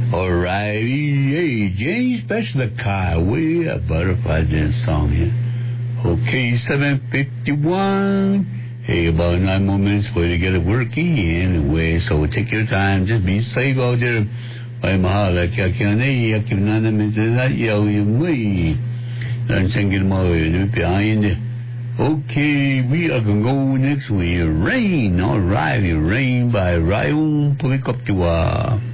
Alrighty, hey, James, special the car. We a butterfly dance song here. Okay, 7:51. Hey, about 9 more minutes for you to get it working anyway. So take your time, just be safe out there. Ay mahala kaya yakin na namin sa yaw yung way. Nansangin mo yun, behind it. Okay, we are going to go next with Rain. Alright, Rain by Ryan Pumikoptiwa.